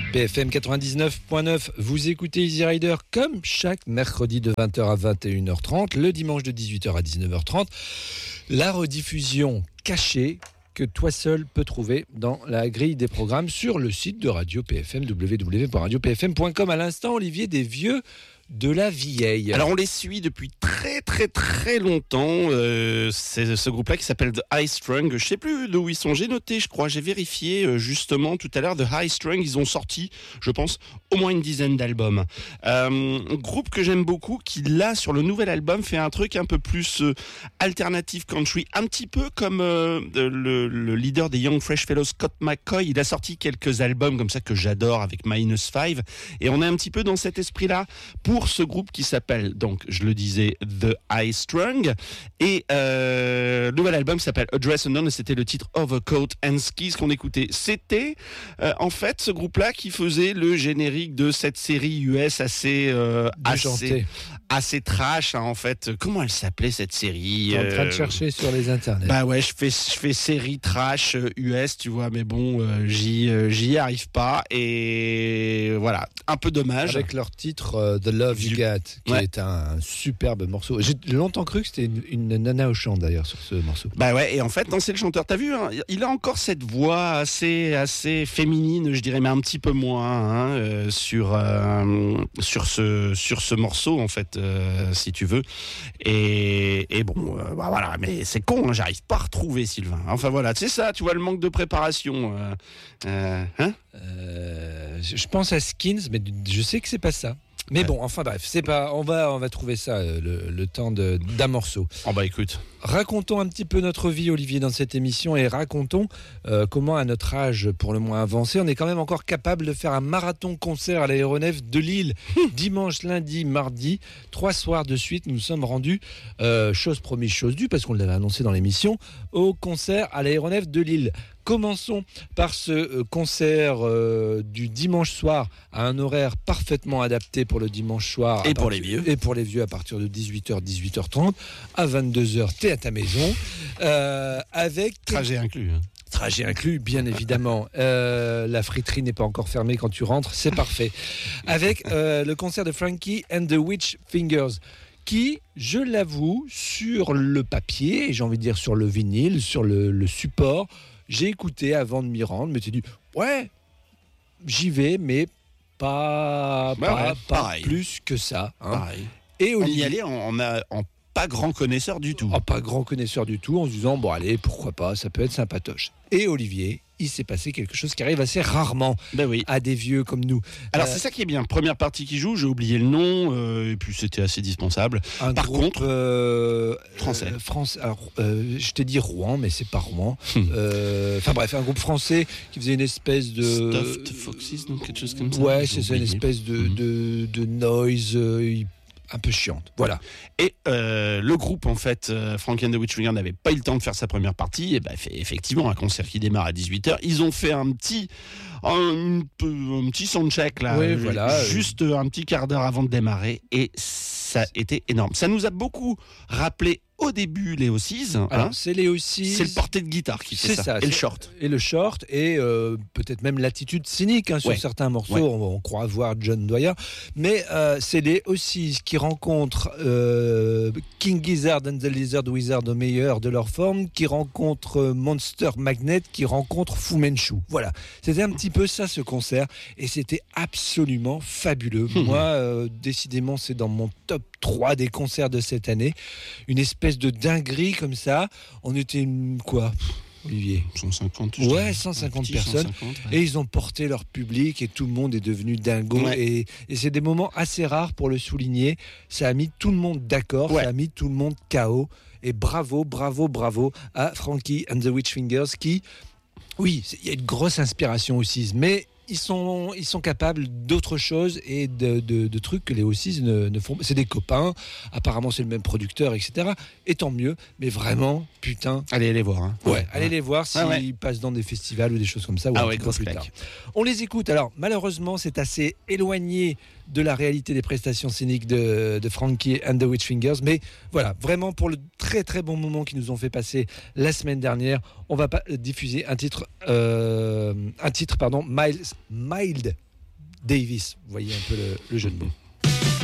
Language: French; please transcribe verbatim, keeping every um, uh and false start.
B F M quatre-vingt-dix-neuf point neuf, vous écoutez Easy Rider comme chaque mercredi de vingt heures à vingt et une heures trente, le dimanche de dix-huit heures à dix-neuf heures trente. La rediffusion cachée que toi seul peux trouver dans la grille des programmes sur le site de Radio P F M, w w w point radio p f m point com. À l'instant, Olivier, des vieux de la vieille. Alors on les suit depuis très très très longtemps. Euh, c'est ce groupe-là qui s'appelle The High Strung. Je sais plus d'où ils sont. J'ai noté, je crois, j'ai vérifié euh, justement tout à l'heure. The High Strung, ils ont sorti, je pense, au moins une dizaine d'albums. Euh, un groupe que j'aime beaucoup, qui là sur le nouvel album fait un truc un peu plus euh, alternative country, un petit peu comme euh, le, le leader des Young Fresh Fellows, Scott McCoy. Il a sorti quelques albums comme ça que j'adore avec Minus Five, et on est un petit peu dans cet esprit-là pour ce groupe qui s'appelle, donc je le disais, The High Strung, et euh, le nouvel album s'appelle Address Unknown, et c'était le titre Overcoat and Skis qu'on écoutait. C'était euh, en fait ce groupe-là qui faisait le générique de cette série U S assez euh, assez, assez trash, hein, en fait. Comment elle s'appelait cette série? T'es en train de chercher sur les internets. Bah ouais, je fais je fais série trash U S, tu vois, mais bon, euh, j'y euh, j'y arrive pas, et voilà, un peu dommage. Avec leur titre euh, The Love You Got, qui ouais. est un, un superbe morceau. J'ai longtemps cru que c'était une, une nana au chant d'ailleurs sur ce morceau. Bah ouais, et en fait, non, c'est le chanteur. T'as vu, hein, il a encore cette voix assez assez féminine, je dirais, mais un petit peu moins hein, euh, sur euh, sur ce sur ce morceau en fait, euh, si tu veux. Et, et bon, euh, bah voilà, mais c'est con, hein, j'arrive pas à retrouver Sylvain. Enfin voilà, c'est ça, tu vois le manque de préparation. Euh, euh, hein euh, je pense à Skins, mais je sais que c'est pas ça. Mais bon, enfin bref, c'est pas. On va, on va trouver ça le, le temps de, d'un morceau. Oh bah écoute. Racontons un petit peu notre vie, Olivier, dans cette émission, et racontons euh, comment, à notre âge pour le moins avancé, on est quand même encore capable de faire un marathon-concert à l'aéronef de Lille. Dimanche, lundi, mardi, trois soirs de suite, nous sommes rendus, euh, chose promise, chose due, parce qu'on l'avait annoncé dans l'émission, au concert à l'aéronef de Lille. Commençons par ce euh, concert euh, du dimanche soir à un horaire parfaitement adapté pour le dimanche soir. Et pour partir, les vieux. Et pour les vieux à partir de dix-huit heures, dix-huit heures trente. À vingt-deux heures, t'es à ta maison. Euh, avec... Trajet inclus. Hein. Trajet inclus, bien évidemment. Euh, la friterie n'est pas encore fermée quand tu rentres, c'est parfait. Avec euh, le concert de Frankie and the Witch Fingers, qui, je l'avoue, sur le papier, et j'ai envie de dire sur le vinyle, sur le, le support, j'ai écouté avant de m'y rendre, mais j'ai dit, ouais, j'y vais, mais pas, bah pas, ouais, pas plus que ça. Hein. Pareil. Et on y allait en, en, en pas grand connaisseur du tout. Oh, pas grand connaisseur du tout, en se disant, bon allez, pourquoi pas, ça peut être sympatoche. Et Olivier, il s'est passé quelque chose qui arrive assez rarement ben oui. à des vieux comme nous. Alors euh, c'est ça qui est bien. Première partie qui joue, j'ai oublié le nom, euh, et puis c'était assez dispensable. Un Par groupe, contre, euh, français. Euh, France, alors, euh, je t'ai dit Rouen, mais c'est pas Rouen. Enfin euh, bref, un groupe français qui faisait une espèce de Stuffed Foxes, donc quelque chose comme ça. Ouais, c'est ça, une espèce de, mm-hmm. de, de noise. Euh, un peu chiante, voilà. Et euh, le groupe, en fait, euh, Frankie and the Witch Fingers n'avait pas eu le temps de faire sa première partie, et ben fait effectivement un concert qui démarre à dix-huit heures. Ils ont fait un petit, un, un petit soundcheck là, oui, voilà, juste un petit quart d'heure avant de démarrer, et ça a été énorme. Ça nous a beaucoup rappelé au début Léo Six. Hein. Alors, c'est Léo Six. C'est le porté de guitare qui fait c'est ça. ça. Et le short. Et le short, et euh, peut-être même l'attitude cynique hein, sur ouais. certains morceaux. Ouais. On, on croit voir John Dwyer. Mais euh, c'est Léo Six qui rencontre euh, King Gizzard and the Lizard Wizard au meilleur de leur forme, qui rencontre Monster Magnet, qui rencontre Fu Manchu. Voilà. C'était un petit peu ça, ce concert. Et c'était absolument fabuleux. Mmh. Moi, euh, décidément, c'est dans mon top trois des concerts de cette année. Une espèce de dinguerie comme ça. On était quoi, Olivier? cent cinquante. Ouais, cent cinquante petit, personnes. cent cinquante, ouais. Et ils ont porté leur public et tout le monde est devenu dingo. Ouais. Et, et c'est des moments assez rares pour le souligner. Ça a mis tout le monde d'accord. Ouais. Ça a mis tout le monde K O. Et bravo, bravo, bravo à Frankie and the Witch Fingers qui, oui, il y a une grosse inspiration aussi, mais Ils sont, ils sont capables d'autre chose et de, de, de trucs que les O six ne, ne font pas. C'est des copains, apparemment c'est le même producteur, et cetera. Et tant mieux, mais vraiment, putain. Allez les voir. Hein. Ouais, ouais, allez ouais. les voir s'ils ah ouais. passent dans des festivals ou des choses comme ça. Ou ah un ouais, petit peu plus claque. tard. On les écoute. Alors, malheureusement, c'est assez éloigné de la réalité des prestations scéniques de, de Frankie and the Witch Fingers. Mais voilà, vraiment pour le très très bon moment qu'ils nous ont fait passer la semaine dernière, on va pas diffuser un titre, euh, un titre pardon, mild, mild Davis. Vous voyez un peu le, le jeu de mots.